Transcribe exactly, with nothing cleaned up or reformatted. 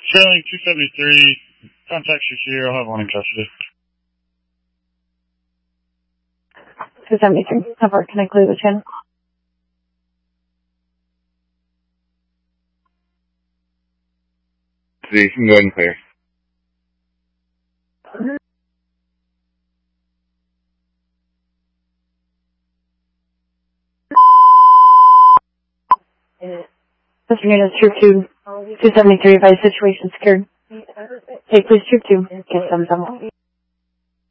Trailing two seventy-three, contact you here, I'll have one in custody. two seventy-three, cover, can I clear the channel? So you can go ahead and clear. Mister Unit, Troop two, two seventy-three, advise situation secured. Hey, please, Troop two, get some, someone.